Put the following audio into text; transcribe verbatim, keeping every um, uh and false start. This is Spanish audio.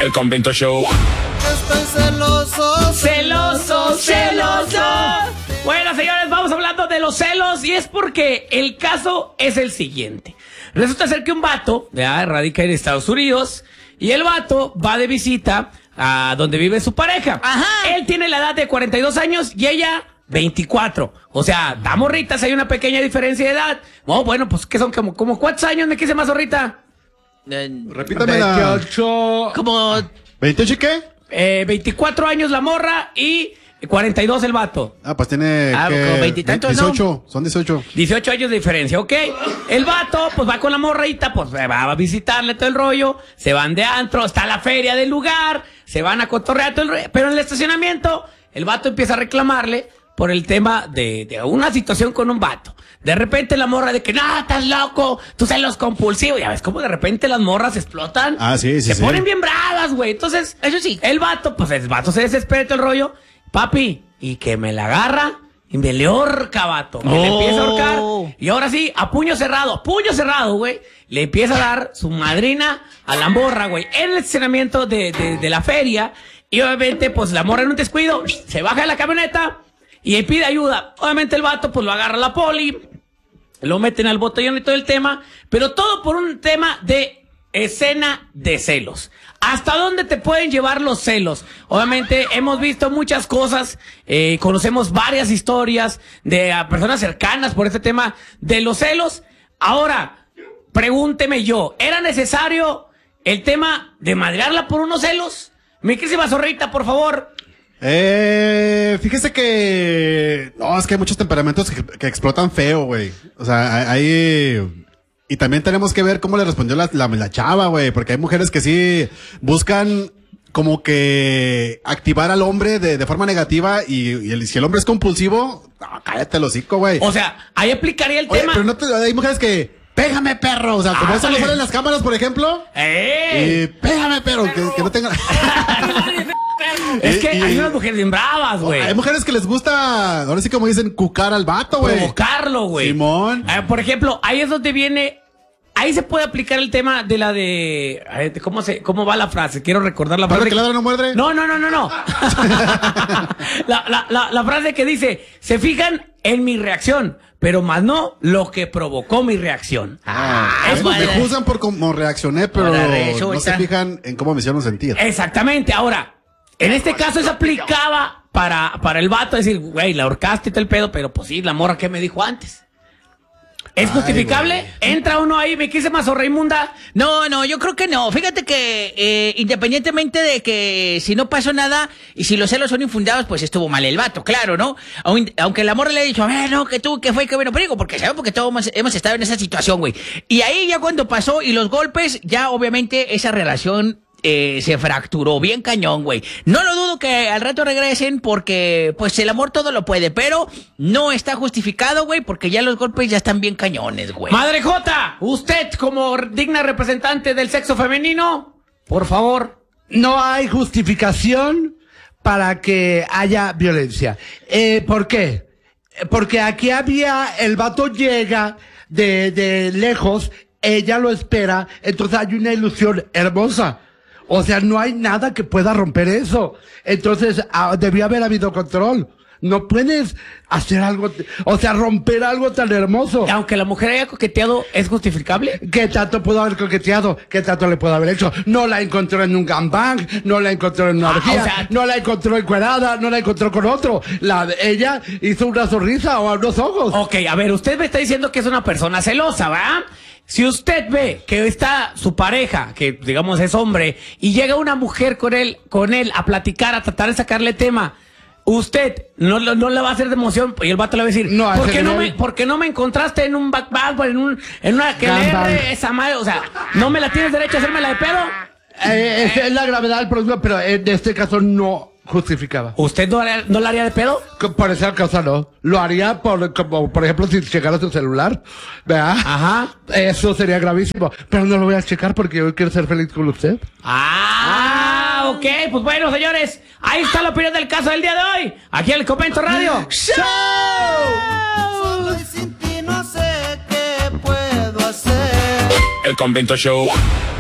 El Convento Show. Estoy celoso, celoso, celoso. Bueno, señores, vamos hablando de los celos y es porque el caso es el siguiente. Resulta ser que un vato, ya, radica en Estados Unidos y el vato va de visita a donde vive su pareja. Ajá. Él tiene la edad de cuarenta y dos años y ella veinticuatro. O sea, da morritas, hay una pequeña diferencia de edad. Oh, bueno, pues ¿qué son? ¿Como, como cuántos años me quise más zorrita? Eh, Repítame la... veintiocho. como ¿veintiocho y qué? Eh, veinticuatro años la morra y cuarenta y dos el vato. Ah, pues tiene... Ah, ¿qué? como veintitantos, ¿no? dieciocho, son dieciocho. dieciocho años de diferencia, ¿ok? El vato, pues va con la morrita, pues va a visitarle todo el rollo, se van de antro, está la feria del lugar, se van a cotorrear todo el rollo, pero en el estacionamiento, el vato empieza a reclamarle por el tema de, de una situación con un vato. De repente la morra de que, no, estás loco, tú celos compulsivo. Ya ves cómo de repente las morras explotan. Ah, sí, sí, Se sí. ponen bien bravas, güey. Entonces, Eso sí. el vato, pues el vato se desespera todo el rollo. Papi, y que me la agarra y me le horca, vato. Me le Oh. empieza a ahorcar. Y ahora sí, a puño cerrado, a puño cerrado, güey. Le empieza a dar su madrina a la morra, güey. En el estacionamiento de, de, de la feria. Y obviamente, pues la morra en un descuido, se baja de la camioneta y pide ayuda. Obviamente el vato, pues lo agarra la poli. Lo meten al botellón y todo el tema. Pero todo por un tema de escena de celos. ¿Hasta dónde te pueden llevar los celos? Obviamente hemos visto muchas cosas, eh, conocemos varias historias de a personas cercanas por este tema de los celos. Ahora, pregúnteme yo, ¿era necesario el tema de madrearla por unos celos? Mi querida zorrita, por favor. Eh, fíjese que... No, es que hay muchos temperamentos que, que explotan feo, güey. O sea, hay... Y también tenemos que ver cómo le respondió la, la, la chava, güey. Porque hay mujeres que sí buscan como que activar al hombre de, de forma negativa. Y, y el, si el hombre es compulsivo, no, cállate el hocico, güey. O sea, ahí aplicaría el Oye, tema. pero no te, hay mujeres que... Pégame, perro. O sea, como Ah, eso no vale. sale en las cámaras, por ejemplo. ¡Eh! Y pégame, perro. Que, que no tenga... Es que y- hay unas mujeres bien bravas, güey. Hay mujeres que les gusta, ahora sí como dicen, cucar al vato, güey. Provocarlo, güey. Simón. Eh, por ejemplo, ahí es donde viene. Ahí se puede aplicar el tema de la de. a ver, ¿Cómo se, cómo va la frase? Quiero recordar la ¿Perro frase. que ladra no muerde? No, no, no, no, no. la, la, la, la frase que dice: se fijan en mi reacción, pero más no lo que provocó mi reacción. Ah, es me, me bueno. juzgan por cómo reaccioné, pero Ahora, no resulta. se fijan en cómo me hicieron sentir. Exactamente. Ahora, en este caso se aplicaba para, para el vato decir, güey, la ahorcaste y todo el pedo, pero pues sí, la morra que me dijo antes. ¿Es Ay, justificable? güey. Entra uno ahí, me quise más Raimunda. No, no, yo creo que no. Fíjate que eh, independientemente de que si no pasó nada y si los celos son infundados, pues estuvo mal el vato, claro, ¿no? Aun- Aunque el amor le ha dicho, a ver, no, que tú, que fue, que bueno, pero digo, porque sabemos que todos hemos, hemos estado en esa situación, güey. Y ahí ya cuando pasó y los golpes, ya obviamente esa relación eh, se fracturó bien cañón, güey. No lo dudo que al rato regresen porque, pues, el amor todo lo puede, pero no está justificado, güey, porque ya los golpes ya están bien cañones, güey. Madre Jota, usted como digna representante del sexo femenino, por favor. No hay justificación para que haya violencia. Eh, ¿Por qué? Eh, Porque aquí había, el vato llega de, de lejos, ella lo espera, entonces hay una ilusión hermosa. O sea, no hay nada que pueda romper eso. Entonces, ah, debió haber habido control. No puedes hacer algo, t- o sea, romper algo tan hermoso. Aunque la mujer haya coqueteado, ¿es justificable? ¿Qué tanto pudo haber coqueteado? ¿Qué tanto le pudo haber hecho? No la encontró en un gangbang, no la encontró en una Ah, orgía, o sea- no la encontró encuerada, no la encontró con otro. La, ella hizo una sonrisa o unos ojos. Ok, a ver, usted me está diciendo que es una persona celosa, ¿va? Si usted ve que está su pareja, que digamos es hombre, y llega una mujer con él, con él a platicar, a tratar de sacarle tema, usted no, lo- no le va a hacer de emoción y el vato le va a decir, No, a ¿por ese qué no nivel. me, por qué no me encontraste en un backbag, en un, en una que le Gangbang. erre esa madre? O sea, ¿no me la tienes derecho a hacerme la de pedo? Eh, esa es la gravedad del problema, pero en este caso no justificaba. ¿Usted no, haría- no la haría de pedo? Co- Por esa cosa no. Lo haría por, como, por ejemplo, si llegara su celular, ¿verdad? Ajá. Eso sería gravísimo. Pero no lo voy a checar porque yo quiero ser feliz con usted. Ah, ok, pues bueno, señores, ahí está la opinión del caso del día de hoy, aquí en el Convento Radio. ¡Show! Solo y sin ti no sé qué puedo hacer. El Convento Show.